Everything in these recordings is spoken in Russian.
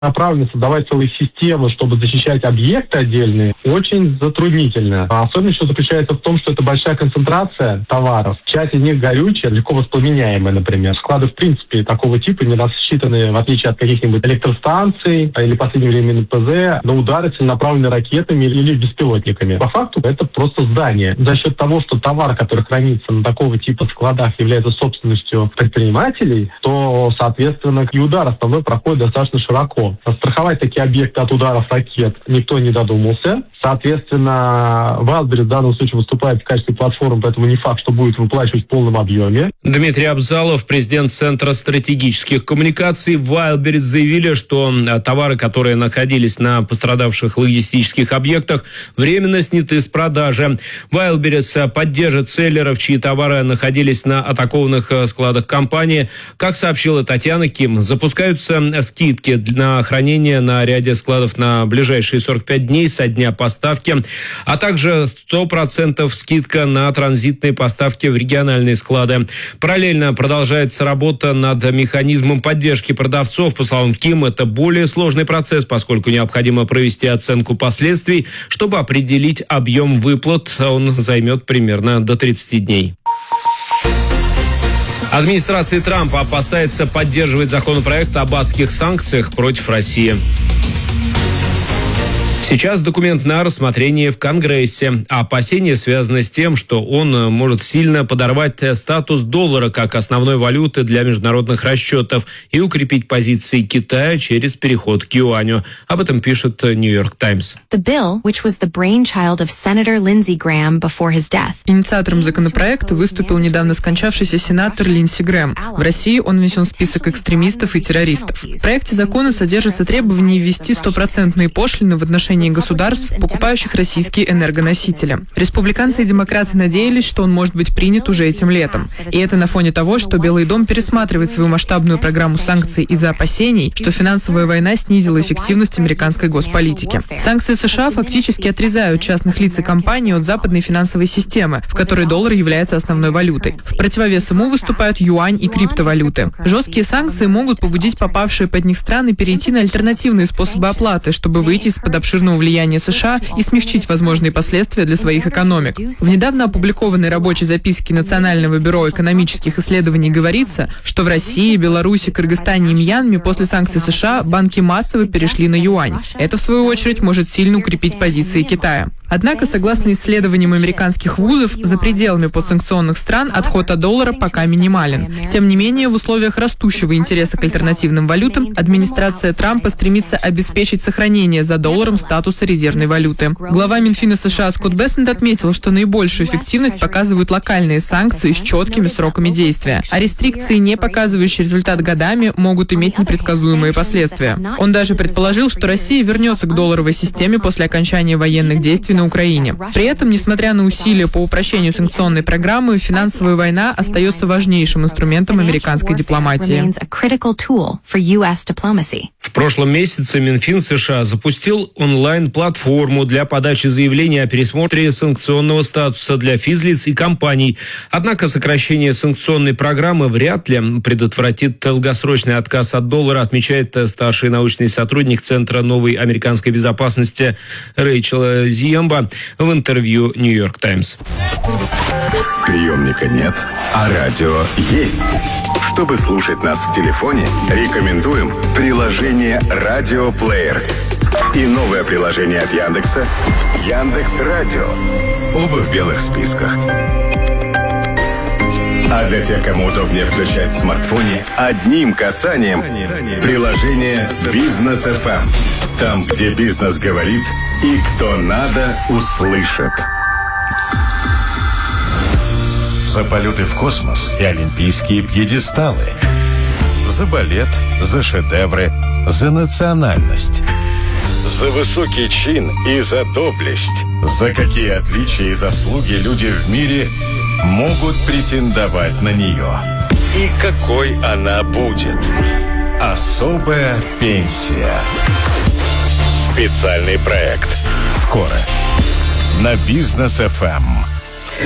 Направленно создавать целые системы, чтобы защищать объекты отдельные, очень затруднительно. Особенность еще заключается в том, что это большая концентрация товаров. Часть из них горючая, легко воспламеняемая, например. Склады, в принципе, такого типа не рассчитаны, в отличие от каких-нибудь электростанций или в последнее время НПЗ, на удары целенаправленными ракетами или беспилотниками. По факту это просто здание. За счет того, что товар, который хранится на такого типа складах, является собственностью предпринимателей, то, соответственно, и удар основной проходит достаточно широко. Застраховать такие объекты от ударов ракет никто не додумался. Соответственно, Wildberries в данном случае выступает в качестве платформы, поэтому не факт, что будет выплачивать в полном объеме. Дмитрий Абзалов, президент Центра стратегических коммуникаций Wildberries, заявили, что товары, которые находились на пострадавших логистических объектах, временно сняты с продажи. Wildberries поддержит селлеров, чьи товары находились на атакованных складах компании. Как сообщила Татьяна Ким, запускаются скидки на хранение на ряде складов на ближайшие 45 дней со дня поставки, а также 100% скидка на транзитные поставки в региональные склады. Параллельно продолжается работа над механизмом поддержки продавцов. По словам Ким, это более сложный процесс, поскольку необходимо провести оценку последствий, чтобы определить объем выплат. Он займет примерно до 30 дней. Администрация Трампа опасается поддерживать законопроект об адских санкциях против России. Сейчас документ на рассмотрении в Конгрессе. Опасения связаны с тем, что он может сильно подорвать статус доллара как основной валюты для международных расчетов и укрепить позиции Китая через переход к юаню. Об этом пишет Нью-Йорк Таймс. Инициатором законопроекта выступил недавно скончавшийся сенатор Линдси Грэм. В России он внесен в список экстремистов и террористов. В проекте закона содержится требование ввести 100% пошлины в отношении государств, покупающих российские энергоносители. Республиканцы и демократы надеялись, что он может быть принят уже этим летом. И это на фоне того, что Белый дом пересматривает свою масштабную программу санкций из-за опасений, что финансовая война снизила эффективность американской госполитики. Санкции США фактически отрезают частных лиц и компаний от западной финансовой системы, в которой доллар является основной валютой. В противовес ему выступают юань и криптовалюты. Жесткие санкции могут побудить попавшие под них страны перейти на альтернативные способы оплаты, чтобы выйти из-под обширного влияния США и смягчить возможные последствия для своих экономик. В недавно опубликованной рабочей записке Национального бюро экономических исследований говорится, что в России, Беларуси, Кыргызстане и Мьянме после санкций США банки массово перешли на юань. Это, в свою очередь, может сильно укрепить позиции Китая. Однако, согласно исследованиям американских вузов, за пределами подсанкционных стран отход от доллара пока минимален. Тем не менее, в условиях растущего интереса к альтернативным валютам администрация Трампа стремится обеспечить сохранение за долларом статуса резервной валюты. Глава Минфина США Скотт Бессент отметил, что наибольшую эффективность показывают локальные санкции с четкими сроками действия, а рестрикции, не показывающие результат годами, могут иметь непредсказуемые последствия. Он даже предположил, что Россия вернется к долларовой системе после окончания военных действий на Украине. При этом, несмотря на усилия по упрощению санкционной программы, финансовая война остается важнейшим инструментом американской дипломатии. В прошлом месяце Минфин США запустил онлайн-платформу для подачи заявлений о пересмотре санкционного статуса для физлиц и компаний. Однако сокращение санкционной программы вряд ли предотвратит долгосрочный отказ от доллара, отмечает старший научный сотрудник Центра новой американской безопасности Рэйчел Зиемба в интервью Нью-Йорк Таймс. Приемника нет, а радио есть. Чтобы слушать нас в телефоне, рекомендуем приложение «Радиоплеер» и новое приложение от Яндекса «Яндекс.Радио». Оба в белых списках. А для тех, кому удобнее включать в смартфоне, одним касанием приложение «Бизнес FM». Там, где бизнес говорит и кто надо, услышит. За полеты в космос и олимпийские пьедесталы. За балет, за шедевры, за национальность. За высокий чин и за доблесть. За какие отличия и заслуги люди в мире могут претендовать на нее. И какой она будет. Особая пенсия. Специальный проект. Скоро. На Бизнес FM.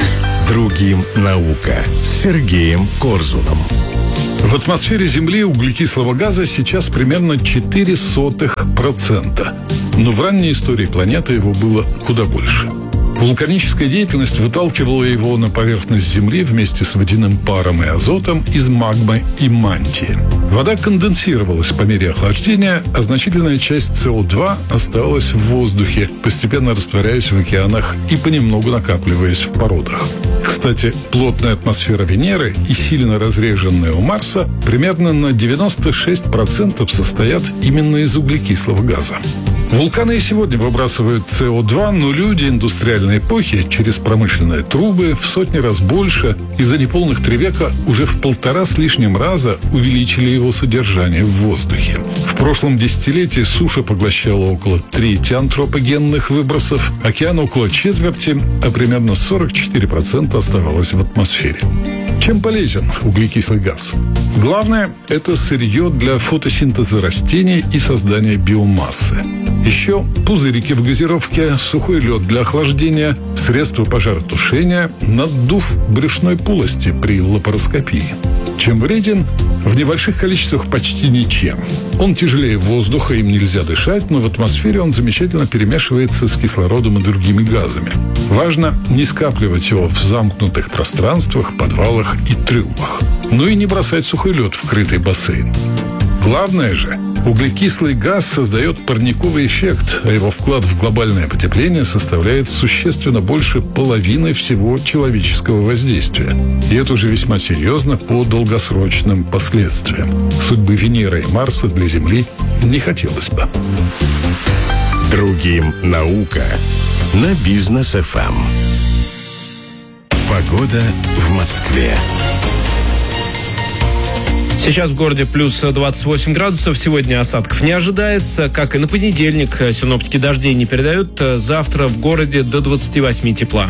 Другим наука с Сергеем Корзуном. В атмосфере Земли углекислого газа сейчас примерно 0,04%. Но в ранней истории планеты его было куда больше. Вулканическая деятельность выталкивала его на поверхность Земли вместе с водяным паром и азотом из магмы и мантии. Вода конденсировалась по мере охлаждения, а значительная часть СО2 оставалась в воздухе, постепенно растворяясь в океанах и понемногу накапливаясь в породах. Кстати, плотная атмосфера Венеры и сильно разреженная у Марса примерно на 96% состоят именно из углекислого газа. Вулканы и сегодня выбрасывают СО2, но люди индустриальной эпохи через промышленные трубы в сотни раз больше и за неполных 3 века уже в 1,5 с лишним раза увеличили его содержание в воздухе. В прошлом десятилетии суша поглощала около трети антропогенных выбросов, океан около четверти, а примерно 44% оставалось в атмосфере. Чем полезен углекислый газ? Главное – это сырье для фотосинтеза растений и создания биомассы. Еще пузырики в газировке, сухой лед для охлаждения, средства пожаротушения, наддув брюшной полости при лапароскопии. Чем вреден? В небольших количествах почти ничем. Он тяжелее воздуха, им нельзя дышать, но в атмосфере он замечательно перемешивается с кислородом и другими газами. Важно не скапливать его в замкнутых пространствах, подвалах и трюмах. Ну и не бросать сухой лед в крытый бассейн. Главное же, углекислый газ создает парниковый эффект, а его вклад в глобальное потепление составляет существенно больше половины всего человеческого воздействия. И это уже весьма серьезно по долгосрочным последствиям. Судьбы Венеры и Марса для Земли не хотелось бы. Другим наука на Бизнес ФМ. Погода в Москве. Сейчас в городе плюс 28 градусов. Сегодня осадков не ожидается. Как и на понедельник, синоптики дождей не передают. Завтра в городе до 28 тепла.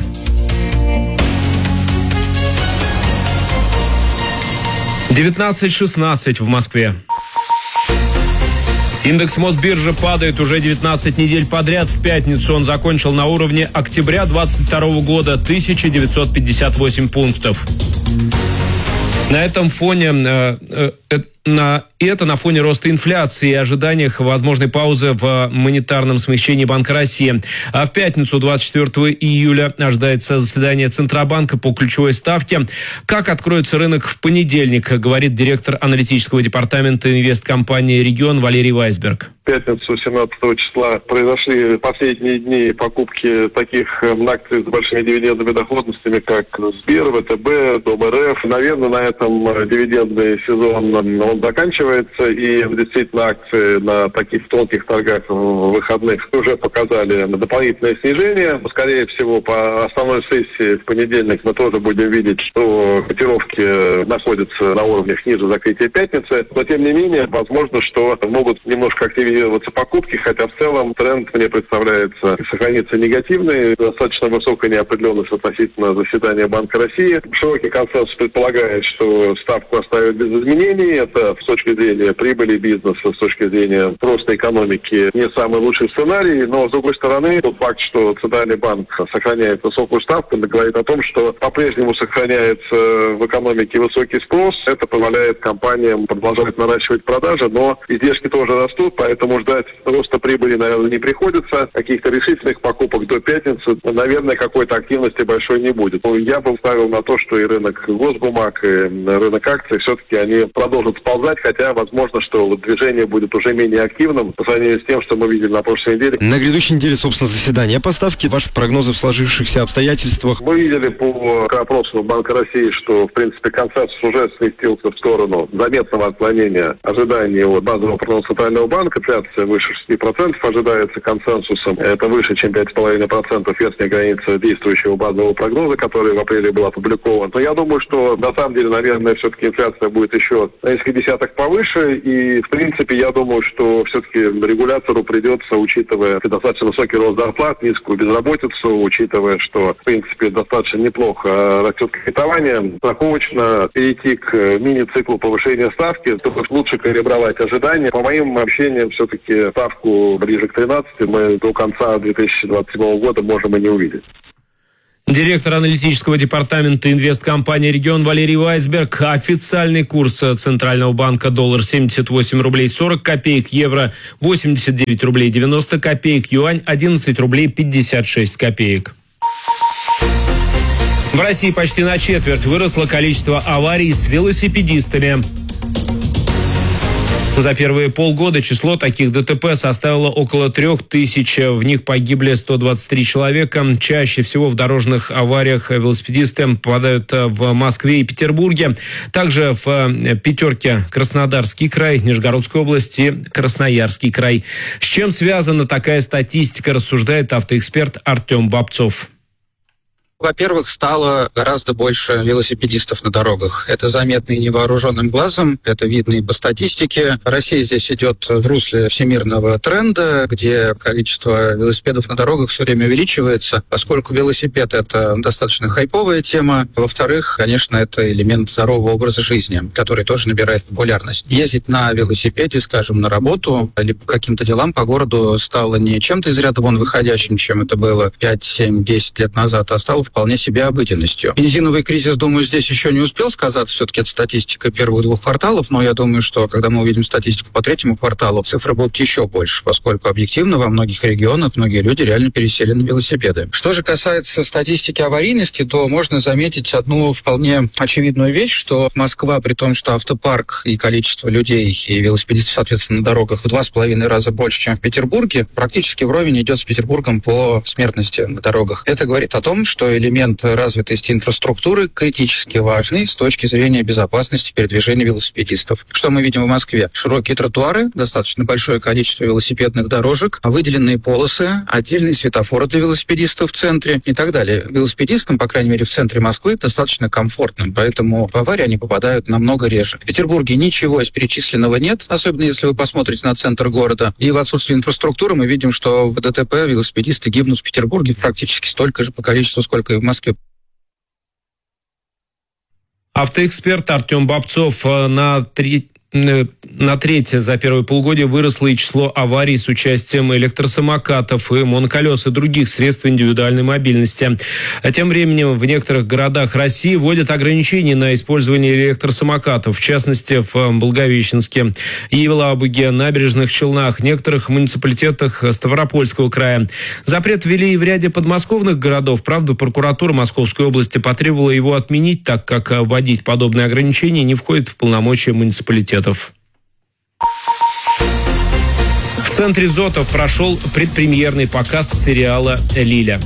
(19:16) в Москве. Индекс Мосбиржи падает уже 19 недель подряд. В пятницу он закончил на уровне октября 2022 года 1958 пунктов. На этом фоне это на фоне роста инфляции и ожиданиях возможной паузы в монетарном смягчении Банка России. А в пятницу, 24 июля, ожидается заседание Центробанка по ключевой ставке. Как откроется рынок в понедельник, говорит директор аналитического департамента инвесткомпании «Регион» Валерий Вайсберг. В пятницу 17 числа произошли последние дни покупки таких акций с большими дивидендными доходностями, как Сбер, ВТБ, Дом РФ. Наверное, на этом дивидендный сезон он заканчивается, и действительно акции на таких тонких торгах выходных уже показали дополнительное снижение. Скорее всего, по основной сессии в понедельник мы тоже будем видеть, что котировки находятся на уровнях ниже закрытия пятницы. Но, тем не менее, возможно, что могут немножко активизироваться покупки, хотя в целом тренд мне представляется сохранится негативный. Достаточно высокая неопределенность относительно заседания Банка России. Широкий консенсус предполагает, что ставку оставят без изменений. Это с точки зрения прибыли бизнеса, с точки зрения просто экономики не самый лучший сценарий. Но, с другой стороны, тот факт, что Центральный банк сохраняет высокую ставку, говорит о том, что по-прежнему сохраняется в экономике высокий спрос. Это позволяет компаниям продолжать наращивать продажи, но издержки тоже растут, поэтому ждать роста прибыли, наверное, не приходится. Каких-то решительных покупок до пятницы, наверное, какой-то активности большой не будет. Но я бы ставил на то, что и рынок госбумаг, и рынок акций все-таки они продолжат сползать, хотя возможно, что движение будет уже менее активным по сравнению с тем, что мы видели на прошлой неделе. На грядущей неделе, собственно, заседание по ставке. Ваши прогнозы в сложившихся обстоятельствах? Мы видели по опросу Банка России, что, в принципе, консенсус уже сместился в сторону заметного отклонения ожиданий от базового прогноза Центрального банка. Инфляция выше 6% ожидается консенсусом. Это выше, чем 5,5% верхняя граница действующего базового прогноза, который в апреле был опубликован. Но я думаю, что на самом деле, наверное, все-таки инфляция будет еще на несколько десятых повыше. И, в принципе, я думаю, что все-таки регулятору придется, учитывая достаточно высокий рост зарплат, низкую безработицу, учитывая, что, в принципе, достаточно неплохо растет кредитование, страховочно перейти к мини-циклу повышения ставки, чтобы лучше калибровать ожидания. По моим ощущениям, все-таки ставку ближе к 13 мы до конца 2027 года можем и не увидеть. Директор аналитического департамента инвесткомпании «Регион» Валерий Вайсберг. Официальный курс Центрального банка: доллар 78 рублей 40 копеек, евро 89 рублей 90 копеек, юань 11 рублей 56 копеек. В России почти на четверть выросло количество аварий с велосипедистами. За первые полгода число таких ДТП составило около 3000. В них погибли 123 человека. Чаще всего в дорожных авариях велосипедисты попадают в Москве и Петербурге. Также в пятерке Краснодарский край, Нижегородская область и Красноярский край. С чем связана такая статистика, рассуждает автоэксперт Артем Бобцов. Во-первых, стало гораздо больше велосипедистов на дорогах. Это заметно и невооруженным глазом, это видно и по статистике. Россия здесь идет в русле всемирного тренда, где количество велосипедов на дорогах все время увеличивается, поскольку велосипед — это достаточно хайповая тема. Во-вторых, конечно, это элемент здорового образа жизни, который тоже набирает популярность. Ездить на велосипеде, скажем, на работу или по каким-то делам по городу стало не чем-то из ряда вон выходящим, чем это было 5, 7, 10 лет назад, а стало вполне себе обыденностью. Бензиновый кризис, думаю, здесь еще не успел сказаться. Все-таки это статистика первых 2 кварталов, но я думаю, что когда мы увидим статистику по 3-му кварталу, цифры будут еще больше, поскольку объективно во многих регионах многие люди реально пересели на велосипеды. Что же касается статистики аварийности, то можно заметить одну вполне очевидную вещь, что Москва, при том, что автопарк и количество людей и велосипедистов, соответственно, на дорогах в 2,5 раза больше, чем в Петербурге, практически вровень идет с Петербургом по смертности на дорогах. Это говорит о том, что элемент развитости инфраструктуры критически важный с точки зрения безопасности передвижения велосипедистов. Что мы видим в Москве? Широкие тротуары, достаточно большое количество велосипедных дорожек, выделенные полосы, отдельные светофоры для велосипедистов в центре и так далее. Велосипедистам, по крайней мере, в центре Москвы достаточно комфортно, поэтому в аварии они попадают намного реже. В Петербурге ничего из перечисленного нет, особенно если вы посмотрите на центр города. И в отсутствии инфраструктуры мы видим, что в ДТП велосипедисты гибнут в Петербурге практически столько же по количеству, сколько и в Москве. Автоэксперт Артем Бобцов. На треть за первое полугодие выросло и число аварий с участием электросамокатов и моноколес и других средств индивидуальной мобильности. А тем временем в некоторых городах России вводят ограничения на использование электросамокатов, в частности в Благовещенске, Елабуге, Набережных Челнах, некоторых муниципалитетах Ставропольского края. Запрет ввели и в ряде подмосковных городов. Правда, прокуратура Московской области потребовала его отменить, так как вводить подобные ограничения не входит в полномочия муниципалитетов. В центре Зотов прошел предпремьерный показ сериала «Лиля».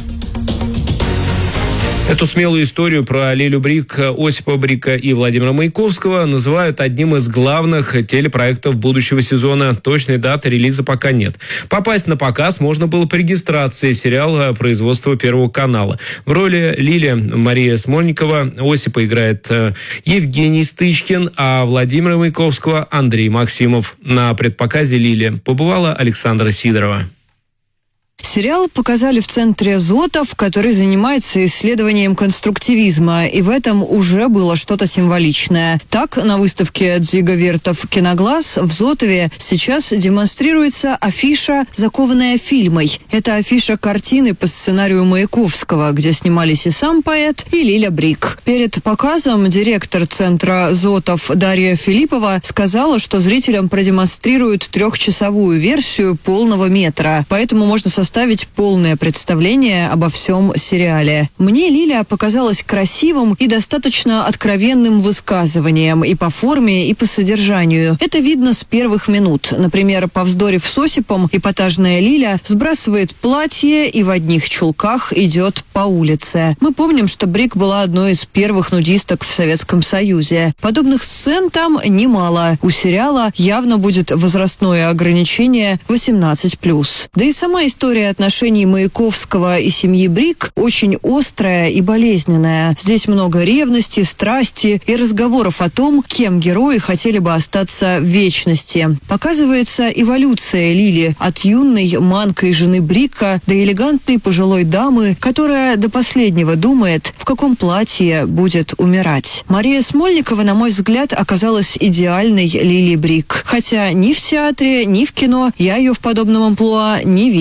Эту смелую историю про Лилю Брик, Осипа Брика и Владимира Маяковского называют одним из главных телепроектов будущего сезона. Точной даты релиза пока нет. Попасть на показ можно было по регистрации сериала производства Первого канала. В роли Лили Мария Смольникова, Осипа играет Евгений Стычкин, а Владимира Маяковского Андрей Максимов. На предпоказе Лили побывала Александра Сидорова. Сериал показали в центре Зотов, который занимается исследованием конструктивизма, и в этом уже было что-то символичное. Так, на выставке Дзига Вертов «Киноглаз» в Зотове сейчас демонстрируется афиша, закованная фильмой. Это афиша картины по сценарию Маяковского, где снимались и сам поэт, и Лиля Брик. Перед показом директор центра Зотов Дарья Филиппова сказала, что зрителям продемонстрируют 3-часовую версию полного метра, поэтому можно составить полное представление обо всем сериале. Мне Лиля показалась красивым и достаточно откровенным высказыванием и по форме, и по содержанию. Это видно с первых минут. Например, повздорив с Осипом, эпатажная Лиля сбрасывает платье и в одних чулках идет по улице. Мы помним, что Брик была одной из первых нудисток в Советском Союзе. Подобных сцен там немало. У сериала явно будет возрастное ограничение 18+. Да и сама история отношений Маяковского и семьи Брик очень острая и болезненная. Здесь много ревности, страсти и разговоров о том, кем герои хотели бы остаться в вечности. Показывается эволюция Лили от юной манкой жены Брика до элегантной пожилой дамы, которая до последнего думает, в каком платье будет умирать. Мария Смольникова, на мой взгляд, оказалась идеальной Лили Брик. Хотя ни в театре, ни в кино я ее в подобном амплуа не видела.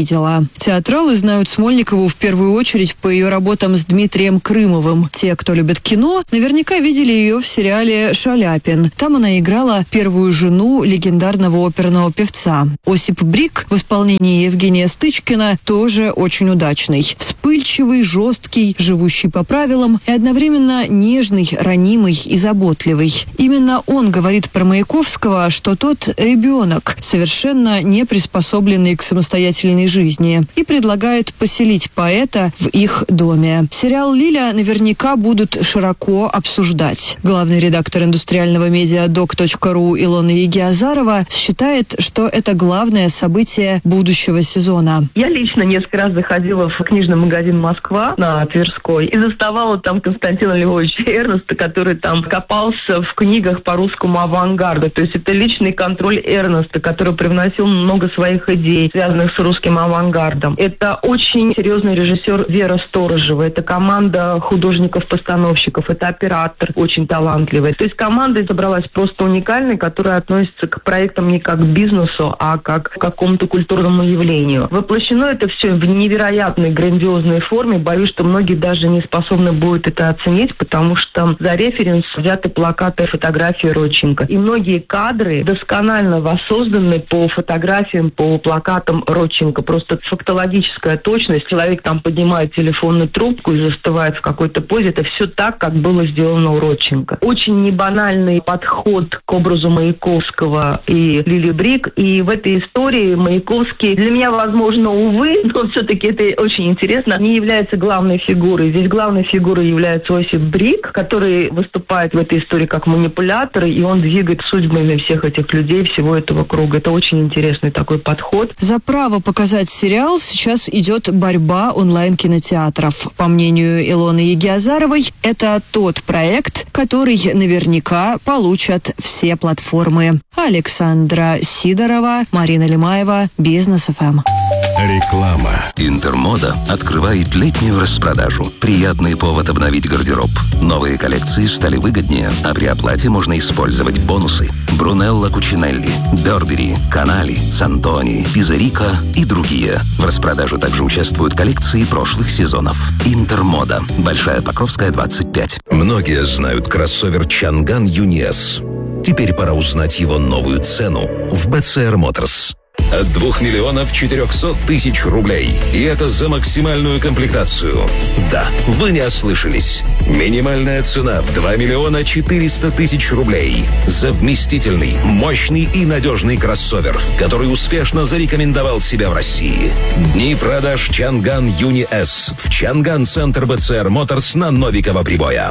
Театралы знают Смольникову в первую очередь по ее работам с Дмитрием Крымовым. Те, кто любит кино, наверняка видели ее в сериале «Шаляпин». Там она играла первую жену легендарного оперного певца. Осип Брик в исполнении Евгения Стычкина тоже очень удачный. Вспыльчивый, жесткий, живущий по правилам и одновременно нежный, ранимый и заботливый. Именно он говорит про Маяковского, что тот ребенок, совершенно не приспособленный к самостоятельной жизни, и предлагает поселить поэта в их доме. Сериал «Лиля» наверняка будут широко обсуждать. Главный редактор индустриального медиа doc.ru Илона Егиазарова считает, что это главное событие будущего сезона. Я лично несколько раз заходила в книжный магазин «Москва» на Тверской и заставала там Константина Львовича Эрнста, который там копался в книгах по русскому авангарду. То есть это личный контроль Эрнста, который привносил много своих идей, связанных с русским авангардом. Это очень серьезный режиссер Вера Сторожева. Это команда художников-постановщиков. Это оператор очень талантливый. То есть команда собралась просто уникальной, которая относится к проектам не как к бизнесу, а как к какому-то культурному явлению. Воплощено это все в невероятной, грандиозной форме. Боюсь, что многие даже не способны будут это оценить, потому что за референс взяты плакаты и фотографии Родченко. И многие кадры досконально воссозданы по фотографиям, по плакатам Родченко. Просто фактологическая точность. Человек там поднимает телефонную трубку и застывает в какой-то позе. Это все так, как было сделано у Родченко. Очень небанальный подход к образу Маяковского и Лили Брик. И в этой истории Маяковский, для меня, возможно, увы, но все-таки это очень интересно, не является главной фигурой. Здесь главной фигурой является Осип Брик, который выступает в этой истории как манипулятор, и он двигает судьбами всех этих людей, всего этого круга. Это очень интересный такой подход. За право показать сериал сейчас идет борьба онлайн-кинотеатров. По мнению Илоны Егиазаровой, это тот проект, который наверняка получат все платформы. Александра Сидорова, Марина Лимаева, Бизнес ФМ. Реклама. Интермода открывает летнюю распродажу. Приятный повод обновить гардероб. Новые коллекции стали выгоднее, а при оплате можно использовать бонусы. Брунелло Кучинелли, Бербери, Канали, Сантони, Пизерика и другие. В распродаже также участвуют коллекции прошлых сезонов. Интермода. Большая Покровская, 25. Многие знают кроссовер Чанган Юни-С. Теперь пора узнать его новую цену в BCR Motors. От 2 миллионов 400 тысяч рублей. И это за максимальную комплектацию. Да, вы не ослышались. Минимальная цена в 2 миллиона 400 тысяч рублей. За вместительный, мощный и надежный кроссовер, который успешно зарекомендовал себя в России. Дни продаж Чанган Юни-С в Чанган-центр BCR Motors на Новикова Прибоя.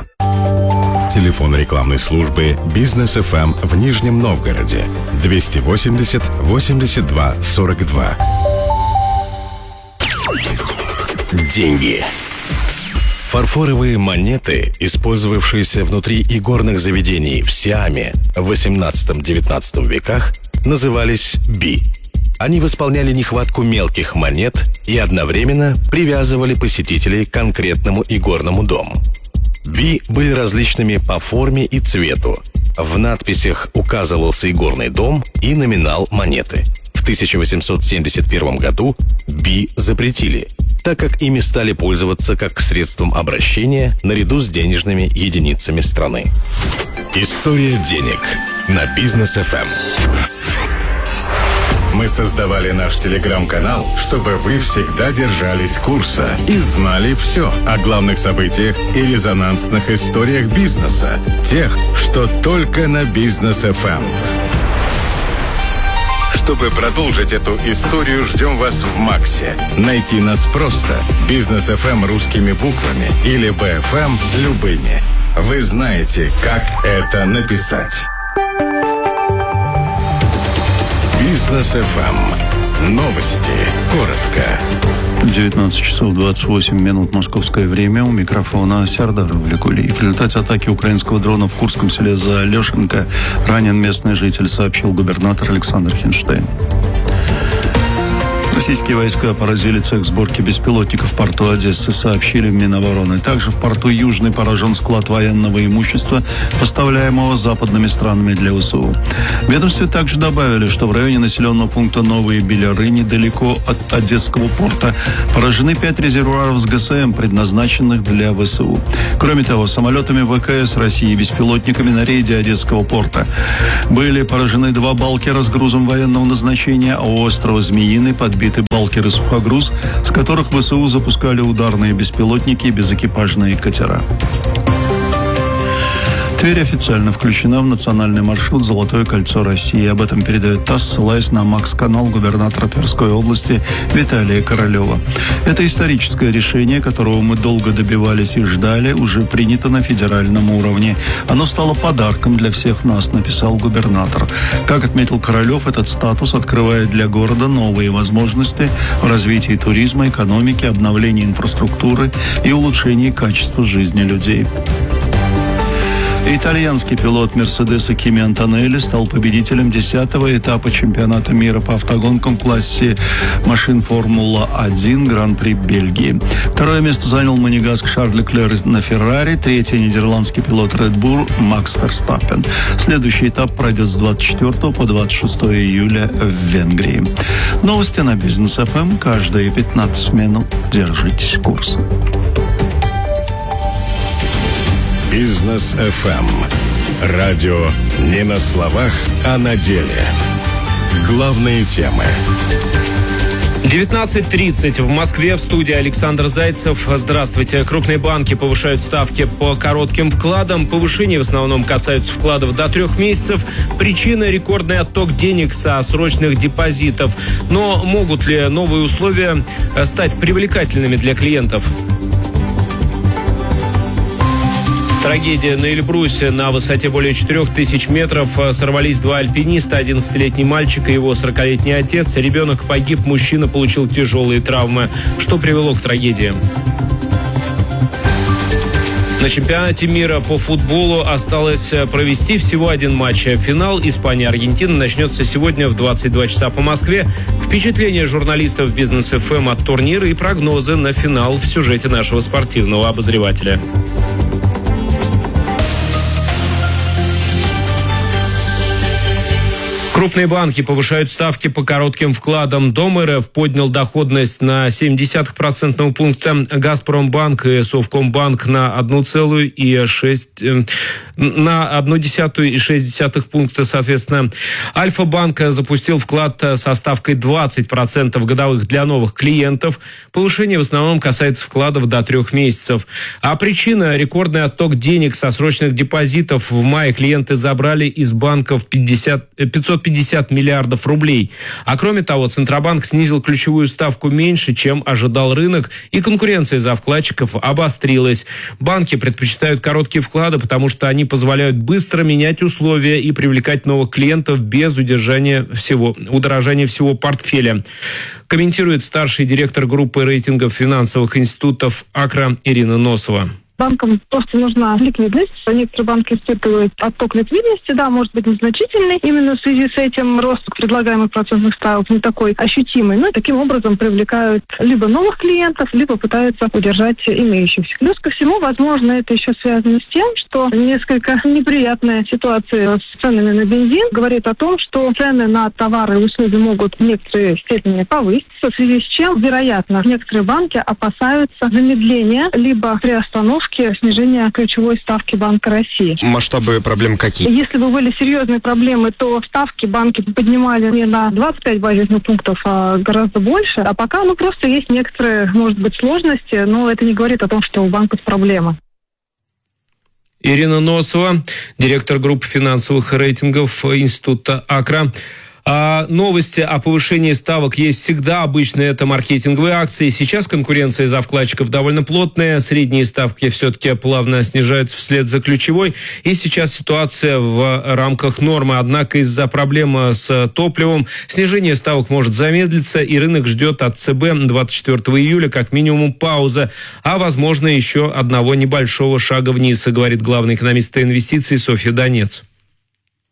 Телефон рекламной службы «Бизнес ФМ» в Нижнем Новгороде 280 82 42. Деньги. Фарфоровые монеты, использовавшиеся внутри игорных заведений в Сиаме в 18-19 веках, назывались «би». Они восполняли нехватку мелких монет и одновременно привязывали посетителей к конкретному игорному дому. Би были различными по форме и цвету. В надписях указывался игорный дом и номинал монеты. В 1871 году би запретили, так как ими стали пользоваться как средством обращения наряду с денежными единицами страны. История денег на Бизнес ФМ. Мы создавали наш телеграм-канал, чтобы вы всегда держались курса и знали все о главных событиях и резонансных историях бизнеса. Тех, что только на Бизнес ФМ. Чтобы продолжить эту историю, ждем вас в Максе. Найти нас просто. Бизнес ФМ русскими буквами или БФМ любыми. Вы знаете, как это написать. Бизнес ФМ. Новости. Коротко. 19 часов 28 минут московское время. У микрофона Сярдаров Влекулиев. В результате атаки украинского дрона в Курском селе Залешенко ранен местный житель, сообщил губернатор Александр Хинштейн. Российские войска поразили цех сборки беспилотников в порту Одессы, сообщили в Минобороны. Также в порту Южный поражен склад военного имущества, поставляемого западными странами для ВСУ. В ведомстве также добавили, что в районе населенного пункта Новые Беляры, недалеко от Одесского порта, поражены 5 резервуаров с ГСМ, предназначенных для ВСУ. Кроме того, самолетами ВКС России и беспилотниками на рейде Одесского порта были поражены 2 балкера с грузом военного назначения, а у острова Змеиный подбиты балкеры сухогруз, с которых ВСУ запускали ударные беспилотники и безэкипажные катера. Тверь официально включена в национальный маршрут «Золотое кольцо России». Об этом передает ТАСС, ссылаясь на МАКС-канал губернатора Тверской области Виталия Королева. Это историческое решение, которого мы долго добивались и ждали, уже принято на федеральном уровне. Оно стало подарком для всех нас, написал губернатор. Как отметил Королев, этот статус открывает для города новые возможности в развитии туризма, экономики, обновлении инфраструктуры и улучшении качества жизни людей. Итальянский пилот Мерседеса Кими Антонелли стал победителем 10-го этапа чемпионата мира по автогонкам в классе машин Формула-1 Гран-при Бельгии. Второе место занял монегаск Шарль Леклер на Феррари, третье нидерландский пилот Red Bull Макс Ферстаппен. Следующий этап пройдет с 24 по 26 июля в Венгрии. Новости на Бизнес ФМ каждые 15 минут. Держитесь курса. Бизнес ФМ. Радио не на словах, а на деле. Главные темы. 19:30 в Москве, в студии Александр Зайцев. Здравствуйте. Крупные банки повышают ставки по коротким вкладам. Повышения в основном касаются вкладов до 3 месяцев. Причина – рекордный отток денег со срочных депозитов. Но могут ли новые условия стать привлекательными для клиентов? Трагедия на Эльбрусе. На высоте более 4000 метров сорвались 2 альпиниста, 11-летний мальчик и его 40-летний отец. Ребенок погиб, мужчина получил тяжелые травмы. Что привело к трагедии? На чемпионате мира по футболу осталось провести всего один матч. Финал Испания-Аргентина начнется сегодня в 22 часа по Москве. Впечатления журналистов Бизнес ФМ от турнира и прогнозы на финал в сюжете нашего спортивного обозревателя. Крупные банки повышают ставки по коротким вкладам. Дом РФ поднял доходность на 0,7% пункта. Газпромбанк и Совкомбанк на 1,6 пункта, соответственно. Альфа-банк запустил вклад со ставкой 20% годовых для новых клиентов. Повышение в основном касается вкладов до 3 месяцев. А причина – рекордный отток денег со срочных депозитов. В мае клиенты забрали из банков 550 миллиардов рублей. А кроме того, Центробанк снизил ключевую ставку меньше, чем ожидал рынок, и конкуренция за вкладчиков обострилась. Банки предпочитают короткие вклады, потому что они позволяют быстро менять условия и привлекать новых клиентов без удорожания всего портфеля. Комментирует старший директор группы рейтингов финансовых институтов «Акра» Ирина Носова. Банкам просто нужна ликвидность. Некоторые банки испытывают отток ликвидности, да, может быть незначительный. Именно в связи с этим рост предлагаемых процентных ставок не такой ощутимый. Но таким образом привлекают либо новых клиентов, либо пытаются удержать имеющихся. Плюс ко всему, возможно, это еще связано с тем, что несколько неприятная ситуация с ценами на бензин говорит о том, что цены на товары и услуги могут в некоторой степени повыситься, в связи с чем, вероятно, некоторые банки опасаются замедления либо приостановки снижения ключевой ставки Банка России. Масштабы проблем какие? Если бы были серьезные проблемы, то ставки банки поднимали не на 25 базисных пунктов, а гораздо больше. А пока, просто есть некоторые, может быть, сложности, но это не говорит о том, что у банка проблемы. Ирина Носова, директор группы финансовых рейтингов Института Акра. Новости о повышении ставок есть всегда. Обычно это маркетинговые акции. Сейчас конкуренция за вкладчиков довольно плотная. Средние ставки все-таки плавно снижаются вслед за ключевой. И сейчас ситуация в рамках нормы. Однако из-за проблем с топливом снижение ставок может замедлиться. И рынок ждет от ЦБ 24 июля как минимум пауза. А возможно еще одного небольшого шага вниз, говорит главный экономист инвестиций Софья Донец.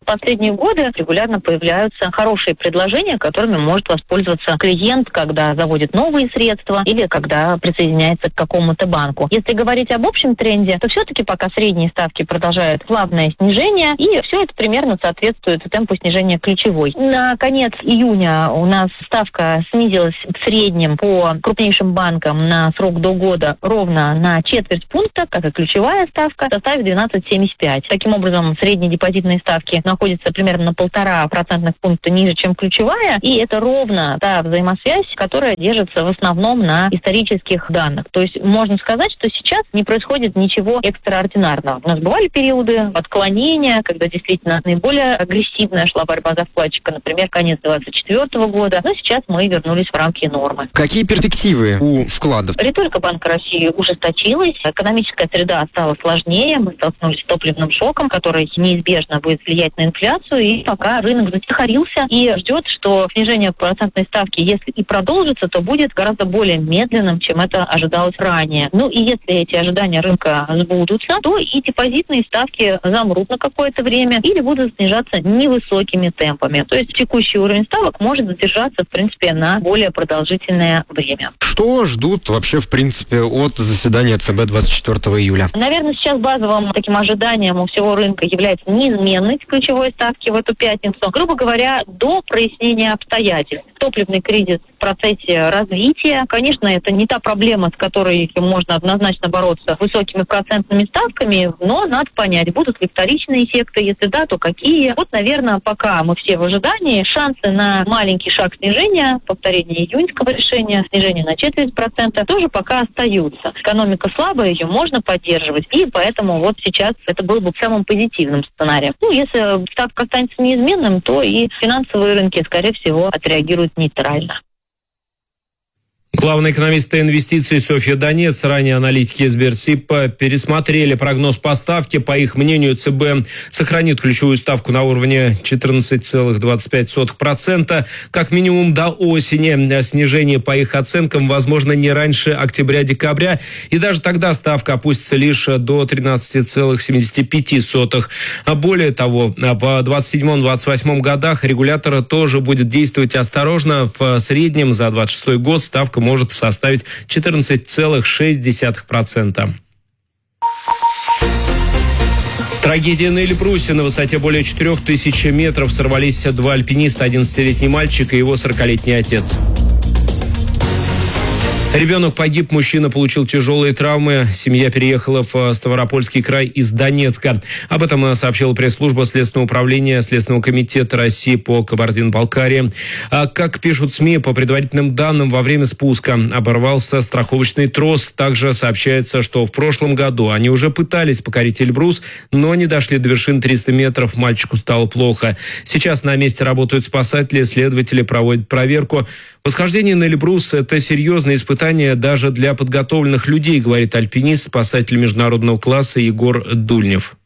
В последние годы регулярно появляются хорошие предложения, которыми может воспользоваться клиент, когда заводит новые средства или когда присоединяется к какому-то банку. Если говорить об общем тренде, то все-таки пока средние ставки продолжают плавное снижение, и все это примерно соответствует темпу снижения ключевой. На конец июня у нас ставка снизилась в среднем по крупнейшим банкам на срок до года ровно на четверть пункта, как и ключевая ставка составит 12,75. Таким образом, средние депозитные ставки находятся примерно на 1,5 процентных пункта ниже, чем ключевая, и это ровно та взаимосвязь, которая держится в основном на исторических данных. То есть можно сказать, что сейчас не происходит ничего экстраординарного. У нас бывали периоды отклонения, когда действительно наиболее агрессивная шла борьба за вкладчика, например, конец 2024 года, но сейчас мы вернулись в рамки нормы. Какие перспективы у вкладов? Риторика Банка России ужесточилась, экономическая среда стала сложнее, мы столкнулись с топливным шоком, который неизбежно будет влиять на инфляцию, и пока рынок затихарился и ждет, что снижение процентной ставки, если и продолжится, то будет гораздо более медленным, чем это ожидалось ранее. Ну и если эти ожидания рынка сбудутся, то и депозитные ставки замрут на какое-то время или будут снижаться невысокими темпами. То есть текущий уровень ставок может задержаться, в принципе, на более продолжительное время. Что ждут вообще, в принципе, от заседания ЦБ 24 июля? Наверное, сейчас базовым таким ожиданием у всего рынка является неизменность ключевой ставки в эту пятницу. Грубо говоря, до прояснения обстоятельств. Топливный кризис в процессе развития. Конечно, это не та проблема, с которой можно однозначно бороться высокими процентными ставками, но надо понять, будут ли вторичные эффекты, если да, то какие. Вот, наверное, пока мы все в ожидании, шансы на маленький шаг снижения, повторение июньского решения, снижение на четверть процента, тоже пока остаются. Экономика слабая, ее можно поддерживать, и поэтому вот сейчас это было бы самым позитивным сценарием. Ну, если ставка останется неизменным, то и финансовые рынки, скорее всего, отреагируют нейтрально. Главный экономист инвестиций Софья Донец, ранее аналитики Сберсипа пересмотрели прогноз по ставке. По их мнению, ЦБ сохранит ключевую ставку на уровне 14,25%. Как минимум до осени. Снижение, по их оценкам, возможно не раньше октября-декабря. И даже тогда ставка опустится лишь до 13,75%. Более того, в 2027-2028 годах регулятор тоже будет действовать осторожно. В среднем за 2026 год ставка может составить 14,6%. Трагедия на Эльбрусе. На высоте более 4000 метров сорвались два альпиниста, 11-летний мальчик и его 40-летний отец. Ребенок погиб, мужчина получил тяжелые травмы. Семья переехала в Ставропольский край из Донецка. Об этом сообщила пресс-служба Следственного управления Следственного комитета России по Кабардино-Балкарии. Как пишут СМИ, по предварительным данным, во время спуска оборвался страховочный трос. Также сообщается, что в прошлом году они уже пытались покорить Эльбрус, но не дошли до вершин 300 метров. Мальчику стало плохо. Сейчас на месте работают спасатели, следователи проводят проверку. Восхождение на Эльбрус – это серьезное испытание даже для подготовленных людей, говорит альпинист, спасатель международного класса Егор Дульнев.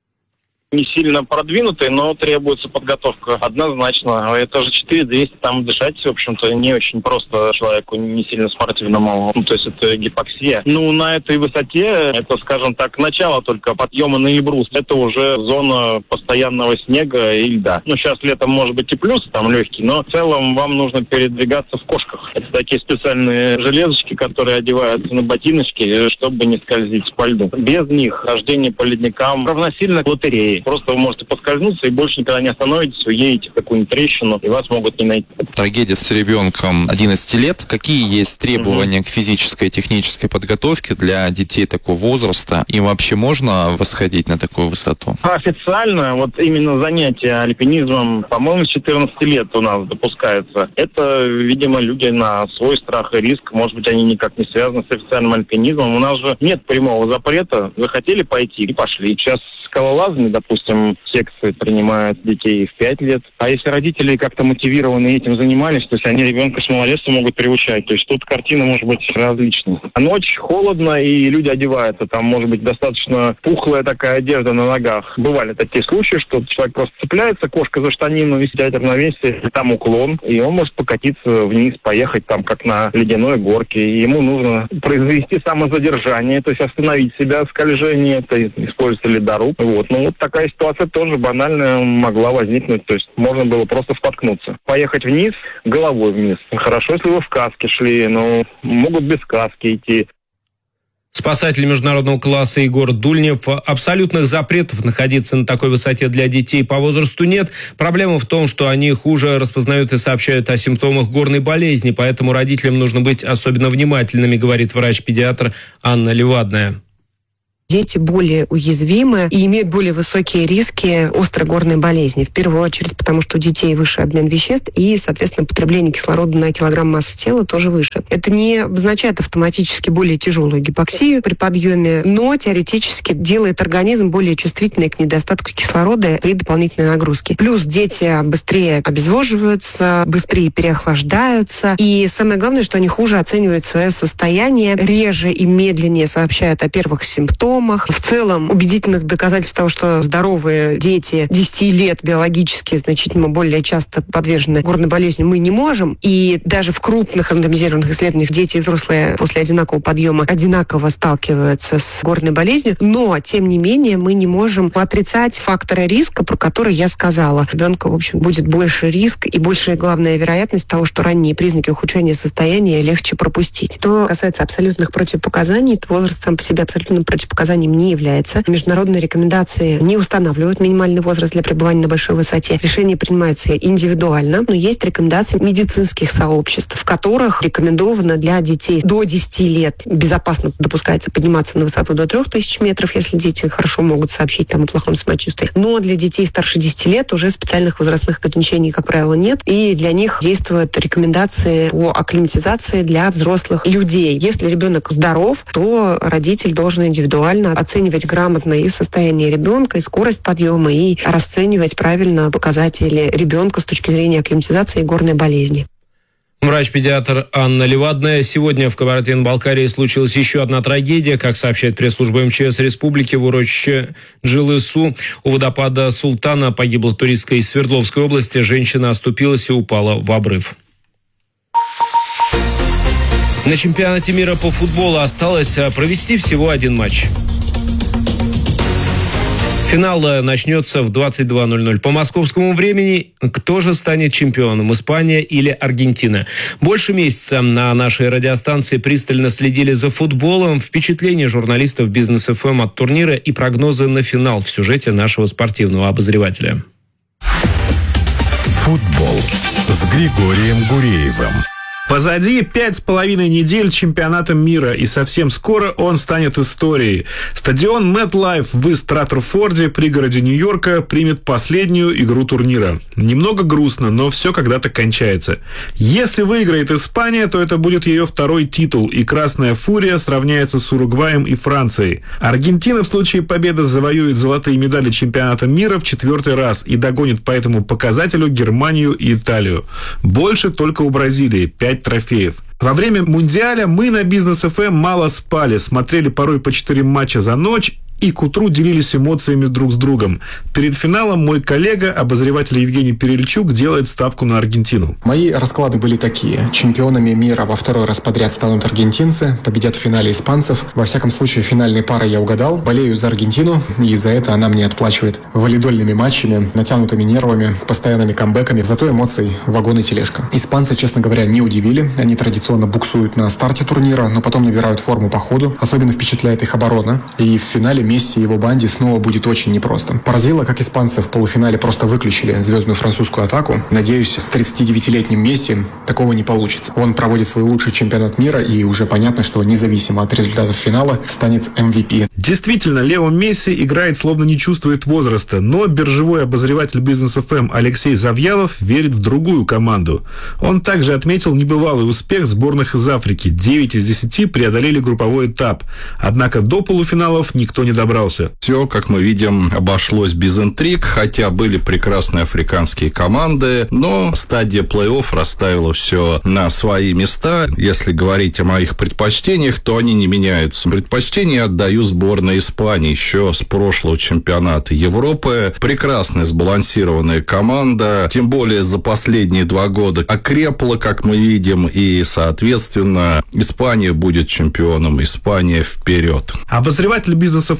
Не сильно продвинутый, но требуется подготовка однозначно. Это же 4200, там дышать, в общем-то, не очень просто человеку не сильно спортивному. То есть это гипоксия. На этой высоте, это, скажем так, начало только подъема на Эльбрус. Это уже зона постоянного снега и льда. Сейчас летом может быть и плюс, там легкий, но в целом вам нужно передвигаться в кошках. Это такие специальные железочки, которые одеваются на ботиночки, чтобы не скользить по льду. Без них хождение по ледникам равносильно лотерее. Просто вы можете поскользнуться и больше никогда не остановитесь, уедете в какую-нибудь трещину, и вас могут не найти. Трагедия с ребенком 11 лет. Какие есть требования к физической и технической подготовке для детей такого возраста? Им вообще можно восходить на такую высоту? Официально, именно занятия альпинизмом, по-моему, с 14 лет у нас допускается. Это, видимо, люди на свой страх и риск. Может быть, они никак не связаны с официальным альпинизмом. У нас же нет прямого запрета. Захотели пойти и пошли. Сейчас скалолазание, допустим, секции принимают детей в 5 лет. А если родители как-то мотивированы этим занимались, то есть они ребенка с малолетства могут приучать. То есть тут картина может быть различной. А ночь холодно, и люди одеваются. Там может быть достаточно пухлая такая одежда на ногах. Бывали такие случаи, что человек просто цепляется, кошка за штанину, и теряет равновесие, и там уклон, и он может покатиться вниз, поехать там как на ледяной горке. И ему нужно произвести самозадержание, то есть остановить себя в скольжении. Это используется ледоруб. Вот. Ну, вот такая ситуация тоже банальная могла возникнуть. То есть можно было просто споткнуться. Поехать вниз, головой вниз. Хорошо, если вы в каске шли, но могут без каски идти. Спасатель международного класса Егор Дульнев. Абсолютных запретов находиться на такой высоте для детей по возрасту нет. Проблема в том, что они хуже распознают и сообщают о симптомах горной болезни, поэтому родителям нужно быть особенно внимательными, говорит врач-педиатр Анна Левадная. Дети более уязвимы и имеют более высокие риски острой горной болезни. В первую очередь, потому что у детей выше обмен веществ и, соответственно, потребление кислорода на килограмм массы тела тоже выше. Это не означает автоматически более тяжелую гипоксию при подъеме, но теоретически делает организм более чувствительным к недостатку кислорода при дополнительной нагрузке. Плюс дети быстрее обезвоживаются, быстрее переохлаждаются. И самое главное, что они хуже оценивают свое состояние, реже и медленнее сообщают о первых симптомах. В целом, убедительных доказательств того, что здоровые дети 10 лет биологически значительно более часто подвержены горной болезни, мы не можем. И даже в крупных рандомизированных исследованиях дети и взрослые после одинакового подъема одинаково сталкиваются с горной болезнью. Но, тем не менее, мы не можем отрицать факторы риска, про которые я сказала. У ребенка, в общем, будет больше риск и большая, главная вероятность того, что ранние признаки ухудшения состояния легче пропустить. Что касается абсолютных противопоказаний, то возраст сам по себе абсолютным противопоказанием не является. Международные рекомендации не устанавливают минимальный возраст для пребывания на большой высоте. Решение принимается индивидуально, но есть рекомендации медицинских сообществ, в которых рекомендовано для детей до 10 лет безопасно допускается подниматься на высоту до 3000 метров, если дети хорошо могут сообщить там о плохом самочувствии. Но для детей старше 10 лет уже специальных возрастных ограничений, как правило, нет, и для них действуют рекомендации по акклиматизации для взрослых людей. Если ребенок здоров, то родитель должен индивидуально оценивать грамотно и состояние ребенка, и скорость подъема, и расценивать правильно показатели ребенка с точки зрения акклиматизации и горной болезни. Врач-педиатр Анна Левадная. Сегодня в Кабардино-Балкарии случилась еще одна трагедия. Как сообщает пресс-служба МЧС Республики, в урочище Джилысу у водопада Султана погибла туристка из Свердловской области. Женщина оступилась и упала в обрыв. На чемпионате мира по футболу осталось провести всего один матч. Финал начнется в 22:00 по московскому времени. Кто же станет чемпионом, Испания или Аргентина? Больше месяца на нашей радиостанции пристально следили за футболом. Впечатления журналистов Бизнес ФМ от турнира и прогнозы на финал в сюжете нашего спортивного обозревателя. Футбол с Григорием Гуреевым. Позади 5,5 недель чемпионата мира, и совсем скоро он станет историей. Стадион MetLife в Стратфорде, пригороде Нью-Йорка, примет последнюю игру турнира. Немного грустно, но все когда-то кончается. Если выиграет Испания, то это будет ее второй титул, и Красная Фурия сравняется с Уругваем и Францией. Аргентина в случае победы завоюет золотые медали чемпионата мира в 4-й раз и догонит по этому показателю Германию и Италию. Больше только у Бразилии 5 трофеев. Во время Мундиаля мы на Бизнес ФМ мало спали, смотрели порой по 4 матча за ночь и к утру делились эмоциями друг с другом. Перед финалом мой коллега, обозреватель Евгений Перельчук, делает ставку на Аргентину. Мои расклады были такие. Чемпионами мира во второй раз подряд станут аргентинцы, победят в финале испанцев. Во всяком случае, финальные пары я угадал. Болею за Аргентину, и за это она мне отплачивает валидольными матчами, натянутыми нервами, постоянными камбэками. Зато эмоций вагон и тележка. Испанцы, честно говоря, не удивили. Они традиционно буксуют на старте турнира, но потом набирают форму по ходу. Особенно впечатляет их оборона. И в финале Месси и его банде снова будет очень непросто. Поразило, как испанцы в полуфинале просто выключили звездную французскую атаку. Надеюсь, с 39-летним Месси такого не получится. Он проводит свой лучший чемпионат мира, и уже понятно, что независимо от результатов финала станет MVP. Действительно, Лео Месси играет, словно не чувствует возраста, но биржевой обозреватель Бизнес ФМ Алексей Завьялов верит в другую команду. Он также отметил небывалый успех сборных из Африки. 9 из 10 преодолели групповой этап. Однако до полуфиналов никто не добрался. Все, как мы видим, обошлось без интриг, хотя были прекрасные африканские команды, но стадия плей-офф расставила все на свои места. Если говорить о моих предпочтениях, то они не меняются. Предпочтения я отдаю сборной Испании еще с прошлого чемпионата Европы. Прекрасная сбалансированная команда, тем более за последние 2 года окрепла, как мы видим, и, соответственно, Испания будет чемпионом. Испания вперед. Обозреватель Бизнес ФМ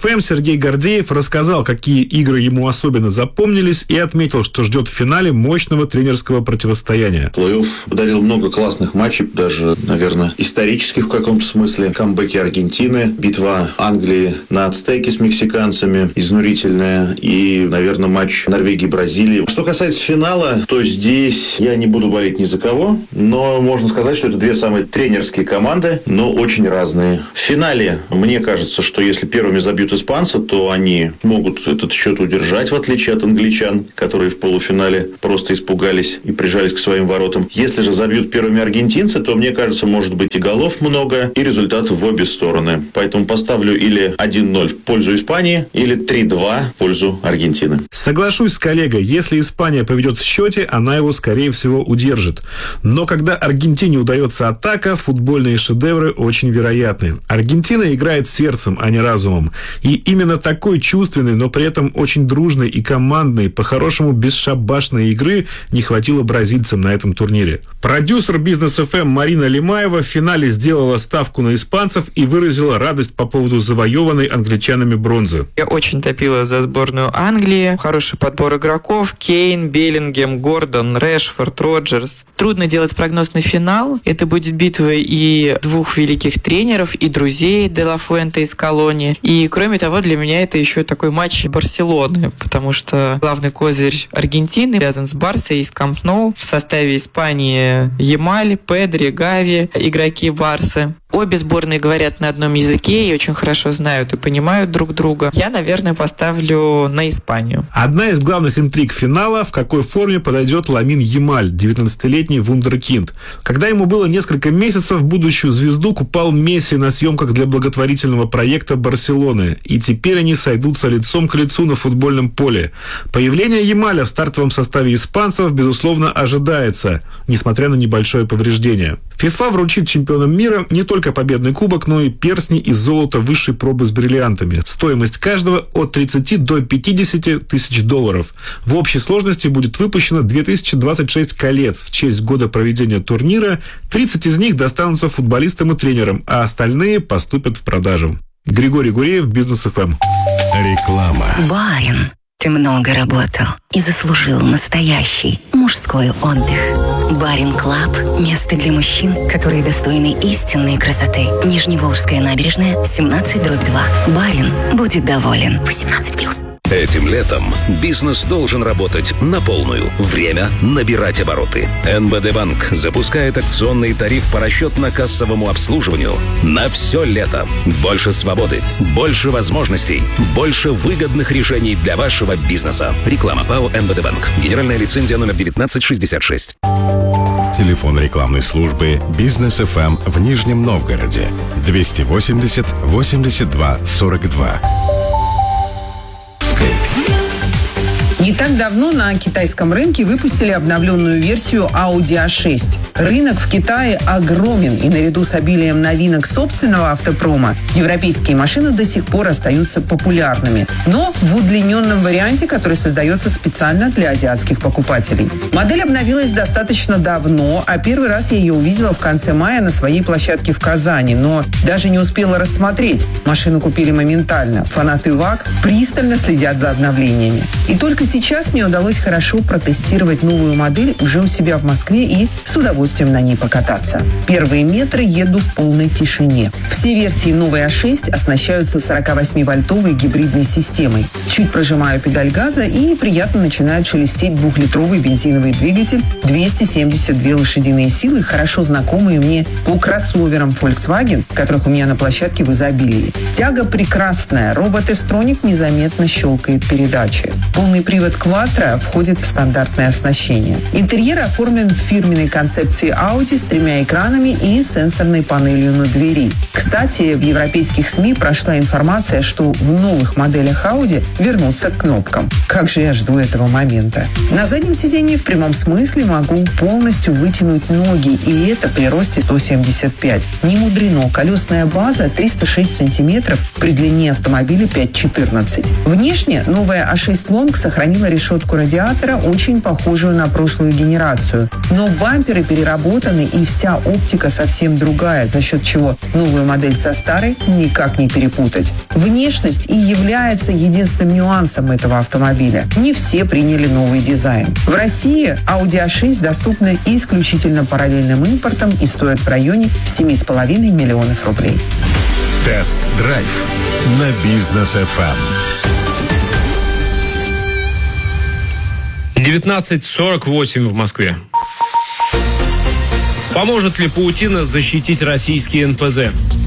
ФМ Сергей Гордеев рассказал, какие игры ему особенно запомнились, и отметил, что ждет в финале мощного тренерского противостояния. Плей-офф подарил много классных матчей, даже, наверное, исторических в каком-то смысле. Камбэки Аргентины, битва Англии на Ацтеке с мексиканцами, изнурительная, и, наверное, матч Норвегии-Бразилии. Что касается финала, то здесь я не буду болеть ни за кого, но можно сказать, что это две самые тренерские команды, но очень разные. В финале, мне кажется, что если первыми забьют испанцы, то они могут этот счет удержать, в отличие от англичан, которые в полуфинале просто испугались и прижались к своим воротам. Если же забьют первыми аргентинцы, то, мне кажется, может быть и голов много, и результат в обе стороны. Поэтому поставлю или 1-0 в пользу Испании, или 3-2 в пользу Аргентины. Соглашусь с коллегой, если Испания поведет в счете, она его, скорее всего, удержит. Но когда Аргентине удается атака, футбольные шедевры очень вероятны. Аргентина играет сердцем, а не разумом. И именно такой чувственной, но при этом очень дружной и командной, по-хорошему бесшабашной игры не хватило бразильцам на этом турнире. Продюсер Бизнес ФМ Марина Лимаева в финале сделала ставку на испанцев и выразила радость по поводу завоеванной англичанами бронзы. Я очень топила за сборную Англии. Хороший подбор игроков. Кейн, Беллингем, Гордон, Решфорд, Роджерс. Трудно делать прогноз на финал. Это будет битва и двух великих тренеров, и друзей Де Ла Фуэнте из Колонии. И, кроме того, для меня это еще такой матч Барселоны, потому что главный козырь Аргентины связан с Барсой из Камп Ноу. В составе Испании Ямаль, Педри, Гави, игроки Барсы. Обе сборные говорят на одном языке и очень хорошо знают и понимают друг друга. Я, наверное, поставлю на Испанию. Одна из главных интриг финала, в какой форме подойдет Ламин Ямаль, 19-летний вундеркинд. Когда ему было несколько месяцев, будущую звезду купал Месси на съемках для благотворительного проекта Барселоны. И теперь они сойдутся лицом к лицу на футбольном поле. Появление Ямаля в стартовом составе испанцев, безусловно, ожидается, несмотря на небольшое повреждение. ФИФА вручит чемпионам мира не только победный кубок, но и перстни из золота высшей пробы с бриллиантами. Стоимость каждого от 30 до 50 тысяч долларов. В общей сложности будет выпущено 2026 колец в честь года проведения турнира. 30 из них достанутся футболистам и тренерам, а остальные поступят в продажу. Григорий Гуреев, Бизнес ФМ. Реклама. Барин, ты много работал и заслужил настоящий мужской отдых. Барин Клаб – место для мужчин, которые достойны истинной красоты. Нижневолжская набережная, 17/2. Барин будет доволен. 18+. Этим летом бизнес должен работать на полную. Время набирать обороты. НБД Банк запускает акционный тариф по расчетно-кассовому обслуживанию на все лето. Больше свободы, больше возможностей, больше выгодных решений для вашего бизнеса. Реклама ПАО НБД Банк. Генеральная лицензия номер 1966. Телефон рекламной службы «Бизнес ФМ» в Нижнем Новгороде 280 82 42. Не так давно на китайском рынке выпустили обновленную версию Audi A6. Рынок в Китае огромен, и наряду с обилием новинок собственного автопрома европейские машины до сих пор остаются популярными, но в удлиненном варианте, который создается специально для азиатских покупателей. Модель обновилась достаточно давно, а первый раз я ее увидела в конце мая на своей площадке в Казани, но даже не успела рассмотреть. Машину купили моментально. Фанаты ВАГ пристально следят за обновлениями. И только сейчас мне удалось хорошо протестировать новую модель уже у себя в Москве и с удовольствием на ней покататься. Первые метры еду в полной тишине. Все версии новой А6 оснащаются 48-вольтовой гибридной системой. Чуть прожимаю педаль газа, и приятно начинает шелестеть 2-литровый бензиновый двигатель, 272 лошадиные силы, хорошо знакомые мне по кроссоверам Volkswagen, которых у меня на площадке в изобилии. Тяга прекрасная, робот-эстроник незаметно щелкает передачи. Полный привод Quattro входит в стандартное оснащение. Интерьер оформлен в фирменной концепции Audi с 3 экранами и сенсорной панелью на двери. Кстати, в европейских СМИ прошла информация, что в новых моделях Audi вернутся к кнопкам. Как же я жду этого момента. На заднем сидении в прямом смысле могу полностью вытянуть ноги, и это при росте 175. Не мудрено, колесная база 306 сантиметров при длине автомобиля 5,14. Внешне новая A6 Long сохранила сохранила решетку радиатора, очень похожую на прошлую генерацию. Но бамперы переработаны, и вся оптика совсем другая, за счет чего новую модель со старой никак не перепутать. Внешность и является единственным нюансом этого автомобиля. Не все приняли новый дизайн. В России Audi A6 доступны исключительно параллельным импортом и стоят в районе 7,5 миллионов рублей. Тест-драйв на Бизнес ФМ. 19:48 в Москве. Поможет ли паутина защитить российские НПЗ?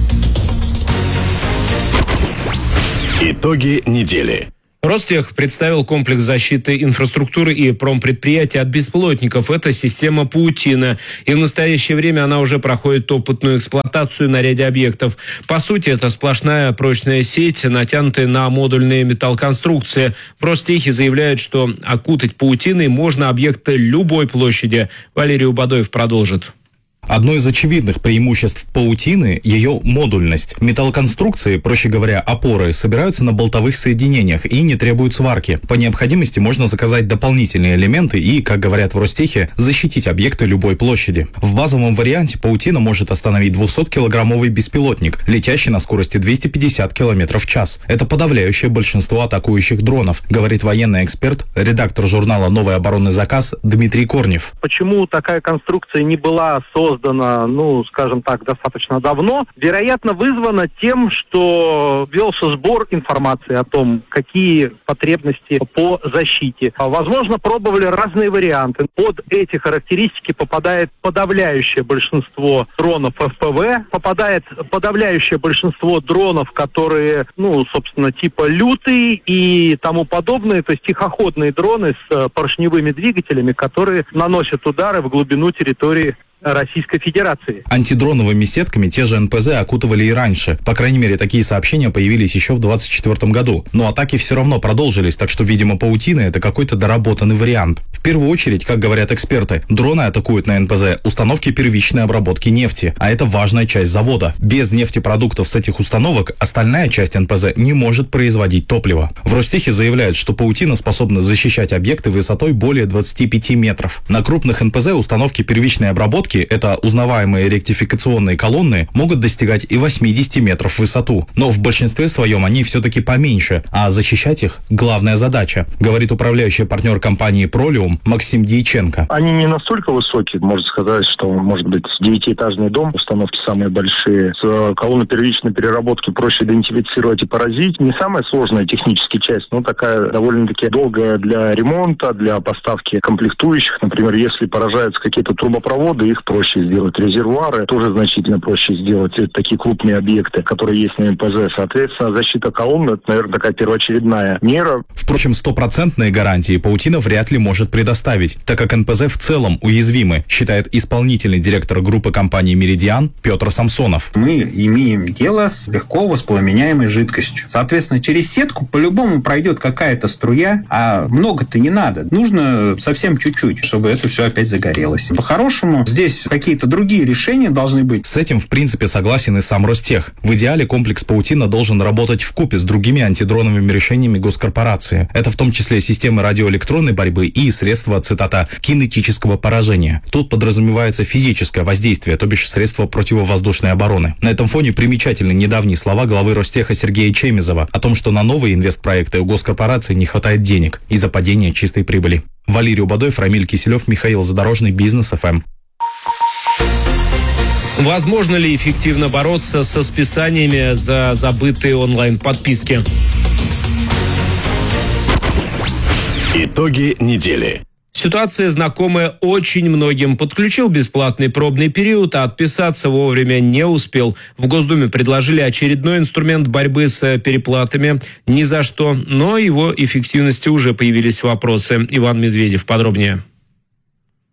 Итоги недели. Ростех представил комплекс защиты инфраструктуры и промпредприятий от беспилотников. Это система «Паутина». И в настоящее время она уже проходит опытную эксплуатацию на ряде объектов. По сути, это сплошная прочная сеть, натянутая на модульные металлоконструкции. В Ростехе заявляют, что окутать паутиной можно объекты любой площади. Валерий Убадоев продолжит. Одно из очевидных преимуществ паутины – ее модульность. Металлоконструкции, проще говоря, опоры, собираются на болтовых соединениях и не требуют сварки. По необходимости можно заказать дополнительные элементы и, как говорят в Ростехе, защитить объекты любой площади. В базовом варианте паутина может остановить 200-килограммовый беспилотник, летящий на скорости 250 км в час. Это подавляющее большинство атакующих дронов, говорит военный эксперт, редактор журнала «Новый оборонный заказ» Дмитрий Корнев. Почему такая конструкция не была создана, скажем так, достаточно давно, вероятно, вызвано тем, что велся сбор информации о том, какие потребности по защите. Возможно, пробовали разные варианты. Под эти характеристики попадает подавляющее большинство дронов ФПВ, попадает подавляющее большинство дронов, которые, собственно, типа «Лютый» и тому подобное, то есть тихоходные дроны с поршневыми двигателями, которые наносят удары в глубину территории Российской Федерации. Антидроновыми сетками те же НПЗ окутывали и раньше. По крайней мере, такие сообщения появились еще в 2024 году. Но атаки все равно продолжились, так что, видимо, паутина – это какой-то доработанный вариант. В первую очередь, как говорят эксперты, дроны атакуют на НПЗ установки первичной обработки нефти, а это важная часть завода. Без нефтепродуктов с этих установок остальная часть НПЗ не может производить топливо. В Ростехе заявляют, что паутина способна защищать объекты высотой более 25 метров. На крупных НПЗ установки первичной обработки, это узнаваемые ректификационные колонны, могут достигать и 80 метров в высоту. Но в большинстве своем они все-таки поменьше, а защищать их – главная задача, говорит управляющий партнер компании «Пролиум» Максим Дьяченко. Они не настолько высокие, можно сказать, что, может быть, 9-этажный дом, установки самые большие. С колонной первичной переработки проще идентифицировать и поразить. Не самая сложная техническая часть, но такая довольно-таки долгая для ремонта, для поставки комплектующих. Например, если поражаются какие-то трубопроводы, их проще сделать. Резервуары тоже значительно проще сделать. Это такие крупные объекты, которые есть на МПЗ. Соответственно, защита колонны – это, наверное, такая первоочередная мера. Впрочем, стопроцентные гарантии паутина вряд ли может предоставить, так как НПЗ в целом уязвимы, считает исполнительный директор группы компании «Меридиан» Петр Самсонов. Мы имеем дело с легко воспламеняемой жидкостью. Соответственно, через сетку по-любому пройдет какая-то струя, а много-то не надо. Нужно совсем чуть-чуть, чтобы это все опять загорелось. По-хорошему, здесь какие-то другие решения должны быть. С этим, в принципе, согласен и сам Ростех. В идеале комплекс паутина должен работать вкупе с другими антидроновыми решениями госкорпорации. Это в том числе системы радиоэлектронной борьбы и средства, цитата, кинетического поражения. Тут подразумевается физическое воздействие, то бишь средства противовоздушной обороны. На этом фоне примечательны недавние слова главы Ростеха Сергея Чемизова о том, что на новые инвестпроекты у госкорпорации не хватает денег из-за падения чистой прибыли. Валерий Убадоев, Рамиль Киселев, Михаил Задорожный, Бизнес ФМ. Возможно ли эффективно бороться со списаниями за забытые онлайн-подписки? Итоги недели. Ситуация знакомая очень многим. Подключил бесплатный пробный период, а отписаться вовремя не успел. В Госдуме предложили очередной инструмент борьбы с переплатами. Ни за что, но его эффективности уже появились вопросы. Иван Медведев подробнее.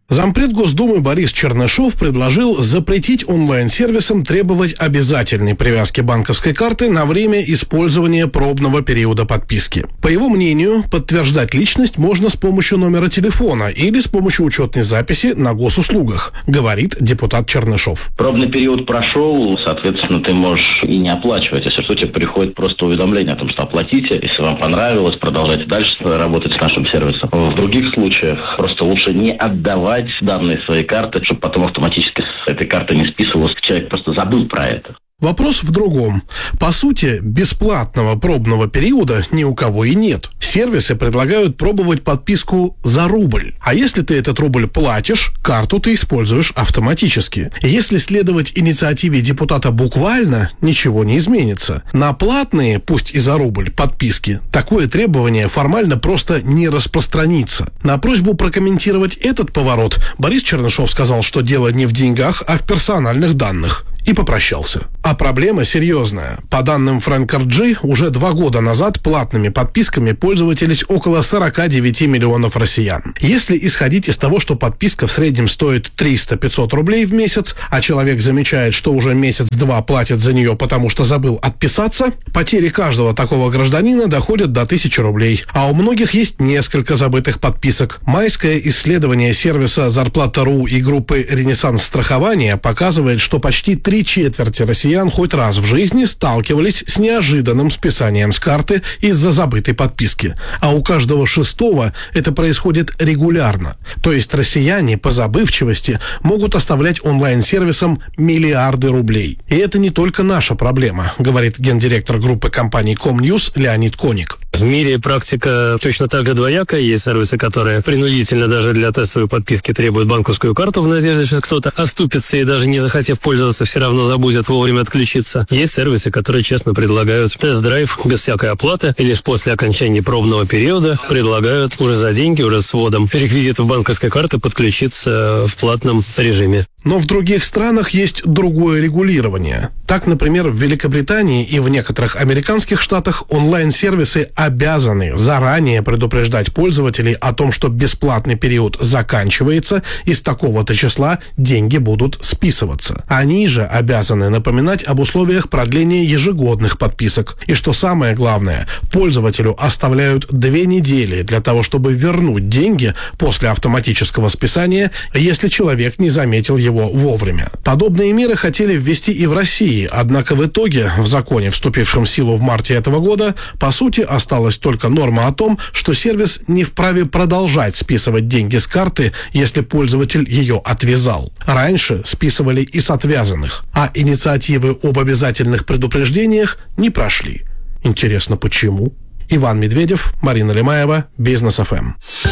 Зампред Госдумы Борис Чернышов предложил запретить онлайн-сервисам требовать обязательной привязки банковской карты на время использования пробного периода подписки. По его мнению, подтверждать личность можно с помощью номера телефона или с помощью учетной записи на госуслугах, говорит депутат Чернышов. Пробный период прошел, соответственно, ты можешь и не оплачивать. Если что, тебе приходит просто уведомление о том, что оплатите. Если вам понравилось, продолжайте дальше работать с нашим сервисом. В других случаях просто лучше не отдавать данные своей карты, чтобы потом автоматически с этой карты не списывалось. Человек просто забыл про это. Вопрос в другом. По сути, бесплатного пробного периода ни у кого и нет. Сервисы предлагают пробовать подписку за рубль. А если ты этот рубль платишь, карту ты используешь автоматически. Если следовать инициативе депутата буквально, ничего не изменится. На платные, пусть и за рубль, подписки, такое требование формально просто не распространится. На просьбу прокомментировать этот поворот Борис Чернышов сказал, что дело не в деньгах, а в персональных данных. И попрощался. А проблема серьезная. По данным Frank RG, уже 2 года назад платными подписками пользовались около 49 миллионов россиян. Если исходить из того, что подписка в среднем стоит 300-500 рублей в месяц, а человек замечает, что уже месяц-два платит за нее, потому что забыл отписаться, потери каждого такого гражданина доходят до 1000 рублей. А у многих есть несколько забытых подписок. Майское исследование сервиса «Зарплата.ру» и группы «Ренессанс страхования» показывает, что почти 3/4 россиян хоть раз в жизни сталкивались с неожиданным списанием с карты из-за забытой подписки. А у каждого 6-го это происходит регулярно. То есть россияне по забывчивости могут оставлять онлайн-сервисам миллиарды рублей. И это не только наша проблема, говорит гендиректор группы компаний Комньюз Леонид Коник. В мире практика точно так же двоякая. Есть сервисы, которые принудительно даже для тестовой подписки требуют банковскую карту в надежде, что кто-то оступится и даже не захотев пользоваться, все равно забудет вовремя отключиться. Есть сервисы, которые честно предлагают тест-драйв без всякой оплаты и лишь после окончания пробного периода предлагают уже за деньги, уже с вводом реквизитов банковской карты подключиться в платном режиме. Но в других странах есть другое регулирование. Так, например, в Великобритании и в некоторых американских штатах онлайн-сервисы обязаны заранее предупреждать пользователей о том, что бесплатный период заканчивается, и с такого-то числа деньги будут списываться. Они же обязаны напоминать об условиях продления ежегодных подписок. И что самое главное, пользователю оставляют 2 недели для того, чтобы вернуть деньги после автоматического списания, если человек не заметил его вовремя. Подобные меры хотели ввести и в России, однако в итоге в законе, вступившем в силу в марте этого года, по сути осталась только норма о том, что сервис не вправе продолжать списывать деньги с карты, если пользователь ее отвязал. Раньше списывали и с отвязанных, а инициативы об обязательных предупреждениях не прошли. Интересно, почему? Иван Медведев, Марина Лемаева, Бизнес ФМ.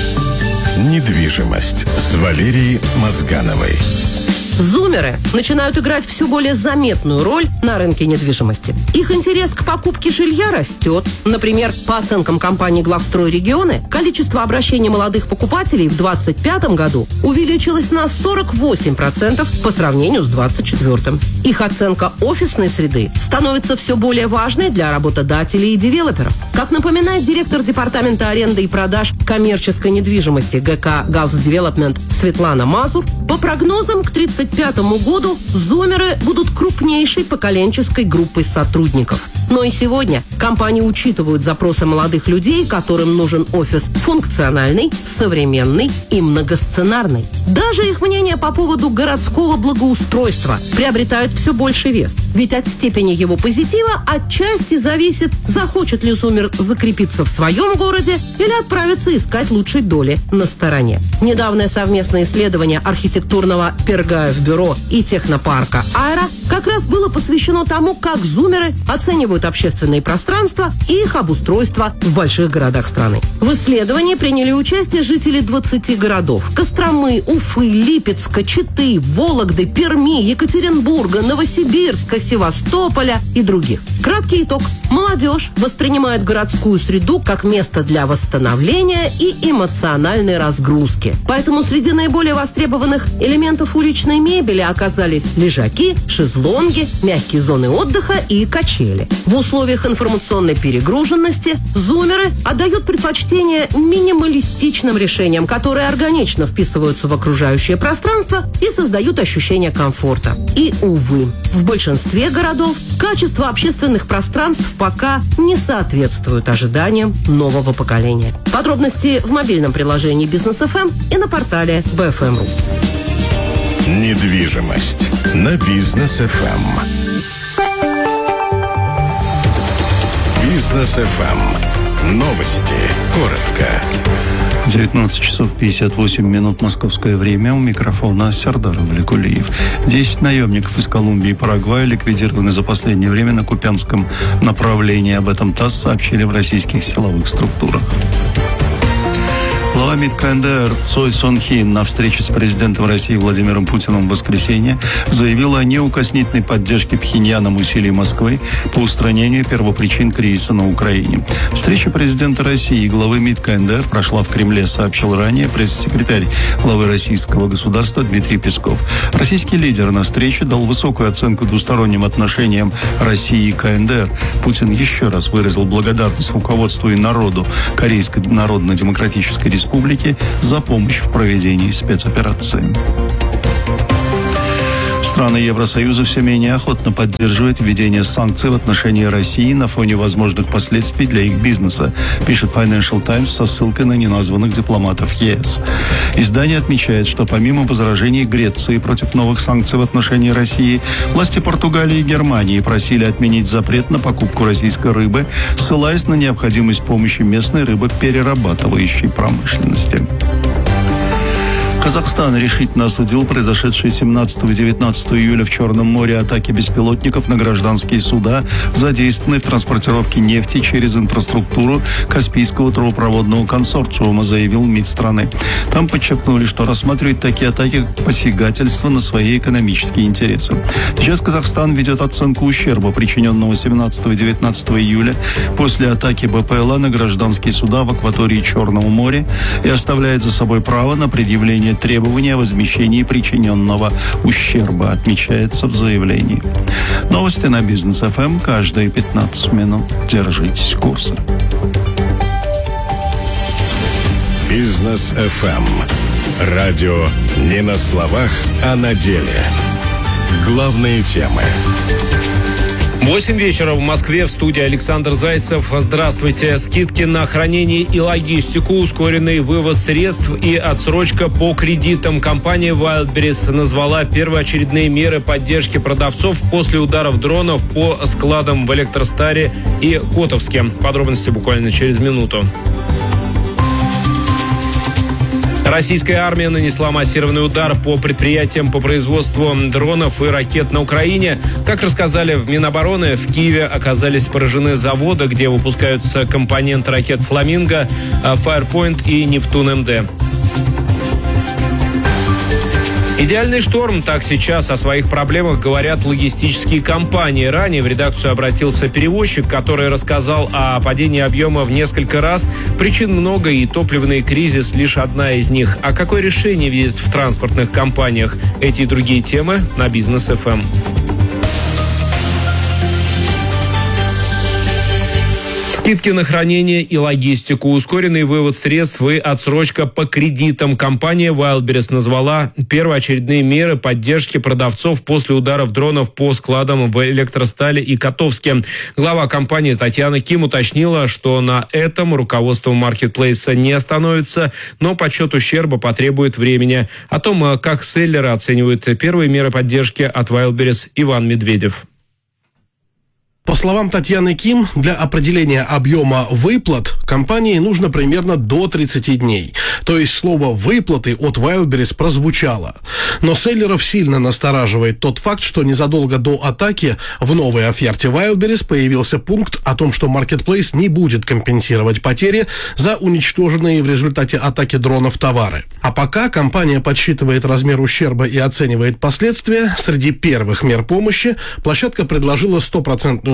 Недвижимость с Валерией Мозгановой. Зумеры начинают играть все более заметную роль на рынке недвижимости. Их интерес к покупке жилья растет. Например, по оценкам компании «Главстрой Регионы», количество обращений молодых покупателей в 2025 году увеличилось на 48% по сравнению с 2024. Их оценка офисной среды становится все более важной для работодателей и девелоперов. Как напоминает директор департамента аренды и продаж коммерческой недвижимости ГК «Галс Девелопмент» Светлана Мазур, по прогнозам к 1935 году зумеры будут крупнейшей поколенческой группой сотрудников. Но и сегодня компании учитывают запросы молодых людей, которым нужен офис функциональный, современный и многосценарный. Даже их мнение по поводу городского благоустройства приобретает все больший вес. Ведь от степени его позитива отчасти зависит, захочет ли зумер закрепиться в своем городе или отправиться искать лучшей доли на стороне. Недавнее совместное исследование архитектурного Пергаев бюро и технопарка «Аэро» как раз было посвящено тому, как зумеры оценивают общественные пространства и их обустройство в больших городах страны. В исследовании приняли участие жители 20 городов: Костромы, Уфы, Липецка, Читы, Вологды, Перми, Екатеринбурга, Новосибирска, Севастополя и других. Краткий итог. Молодежь воспринимает городскую среду как место для восстановления и эмоциональной разгрузки. Поэтому среди наиболее востребованных элементов уличной мебели оказались лежаки, шезлонги, шезлонги, мягкие зоны отдыха и качели. В условиях информационной перегруженности зумеры отдают предпочтение минималистичным решениям, которые органично вписываются в окружающее пространство и создают ощущение комфорта. И, увы, в большинстве городов качество общественных пространств пока не соответствует ожиданиям нового поколения. Подробности в мобильном приложении Бизнес ФМ и на портале BFM.ru. Недвижимость на Бизнес ФМ. Бизнес ФМ. Новости. Коротко. 19 часов 58 минут московское время. У микрофона Сердар Влекулиев. 10 наемников из Колумбии и Парагвая ликвидированы за последнее время на Купянском направлении. Об этом ТАСС сообщили в российских силовых структурах. Глава МИД КНДР Цой Сон Хи на встрече с президентом России Владимиром Путиным в воскресенье заявила о неукоснительной поддержке Пхеньяном усилий Москвы по устранению первопричин кризиса на Украине. Встреча президента России и главы МИД КНДР прошла в Кремле, сообщил ранее пресс-секретарь главы российского государства Дмитрий Песков. Российский лидер на встрече дал высокую оценку двусторонним отношениям России и КНДР. Путин еще раз выразил благодарность руководству и народу Корейской Народно-Демократической Республики за помощь в проведении спецоперации. Страны Евросоюза все менее охотно поддерживают введение санкций в отношении России на фоне возможных последствий для их бизнеса, пишет Financial Times со ссылкой на неназванных дипломатов ЕС. Издание отмечает, что помимо возражений Греции против новых санкций в отношении России, власти Португалии и Германии просили отменить запрет на покупку российской рыбы, ссылаясь на необходимость помощи местной рыбоперерабатывающей промышленности. Казахстан решительно осудил произошедшие 17 и 19 июля в Черном море атаки беспилотников на гражданские суда, задействованные в транспортировке нефти через инфраструктуру Каспийского трубопроводного консорциума, заявил МИД страны. Там подчеркнули, что рассматривают такие атаки как посягательство на свои экономические интересы. Сейчас Казахстан ведет оценку ущерба, причиненного 17 и 19 июля после атаки БПЛА на гражданские суда в акватории Черного моря и оставляет за собой право на предъявление требования о возмещении причиненного ущерба, отмечается в заявлении. Новости на Бизнес ФМ каждые 15 минут. Держитесь курса. Бизнес ФМ. Радио не на словах, а на деле. Главные темы. 8 вечера в Москве, в студии Александр Зайцев. Здравствуйте. Скидки на хранение и логистику, ускоренный вывод средств и отсрочка по кредитам. Компания Wildberries назвала первоочередные меры поддержки продавцов после ударов дронов по складам в Электростале и Котовске. Подробности буквально через минуту. Российская армия нанесла массированный удар по предприятиям по производству дронов и ракет на Украине. Как рассказали в Минобороны, в Киеве оказались поражены заводы, где выпускаются компоненты ракет «Фламинго», «Фаерпойнт» и «Нептун-МД». Идеальный шторм, так сейчас о своих проблемах говорят логистические компании. Ранее в редакцию обратился перевозчик, который рассказал о падении объема в несколько раз. Причин много, и топливный кризис лишь одна из них. А какое решение видят в транспортных компаниях? Эти и другие темы на Бизнес ФМ. Скидки на хранение и логистику, ускоренный вывод средств и отсрочка по кредитам. Компания Wildberries назвала первоочередные меры поддержки продавцов после ударов дронов по складам в Электростале и Котовске. Глава компании Татьяна Ким уточнила, что на этом руководство маркетплейса не остановится, но подсчет ущерба потребует времени. О том, как селлеры оценивают первые меры поддержки от Wildberries, Иван Медведев. По словам Татьяны Ким, для определения объема выплат компании нужно примерно до 30 дней. То есть слово «выплаты» от Wildberries прозвучало. Но селлеров сильно настораживает тот факт, что незадолго до атаки в новой оферте Wildberries появился пункт о том, что Marketplace не будет компенсировать потери за уничтоженные в результате атаки дронов товары. А пока компания подсчитывает размер ущерба и оценивает последствия, среди первых мер помощи площадка предложила 100%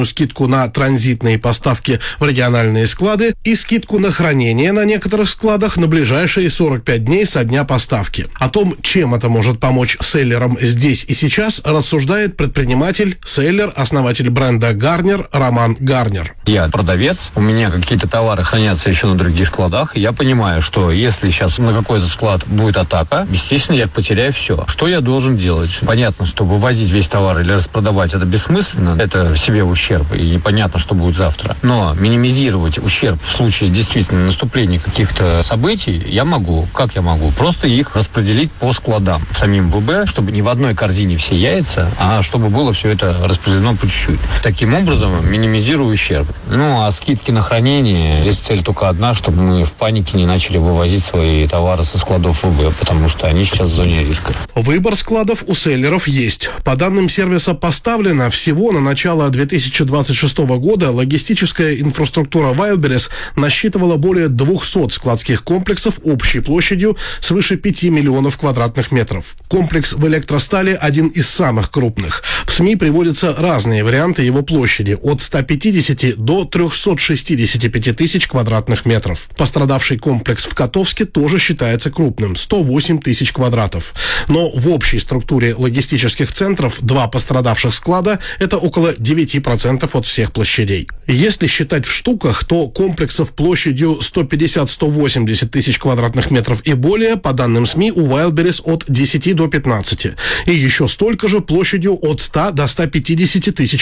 10% скидку на транзитные поставки в региональные склады и скидку на хранение на некоторых складах на ближайшие 45 дней со дня поставки. О том, чем это может помочь селлерам здесь и сейчас, рассуждает предприниматель, селлер, основатель бренда «Гарнер» Роман Гарнер. Я продавец, у меня какие-то товары хранятся еще на других складах. Я понимаю, что если сейчас на какой-то склад будет атака, естественно, я потеряю все. Что я должен делать? Понятно, что вывозить весь товар или распродавать это бессмысленно, это себе ущерб, и непонятно, что будет завтра. Но минимизировать ущерб в случае действительно наступления каких-то событий я могу. Как я могу? Просто их распределить по складам самим ВБ, чтобы не в одной корзине все яйца, а чтобы было все это распределено по чуть-чуть. Таким образом, минимизирую ущерб. Ну, а скидки на хранение, здесь цель только одна, чтобы мы в панике не начали вывозить свои товары со складов ВБ, потому что они сейчас в зоне риска. Выбор складов у селлеров есть. По данным сервиса «Поставлено», всего на начало 2026 года логистическая инфраструктура Wildberries насчитывала более 200 складских комплексов общей площадью свыше 5 миллионов квадратных метров. Комплекс в Электростале один из самых крупных. В СМИ приводятся разные варианты его площади – от 150 до 365 тысяч квадратных метров. Пострадавший комплекс в Котовске тоже считается крупным – 108 тысяч квадратов. Но в общей структуре логистических центров два пострадавших склада – это около 9% от всех площадей. Если считать в штуках, то комплексов площадью 150-180 тысяч квадратных метров и более, по данным СМИ, у Wildberries от 10 до 15. И еще столько же площадью от 100 до 150 тысяч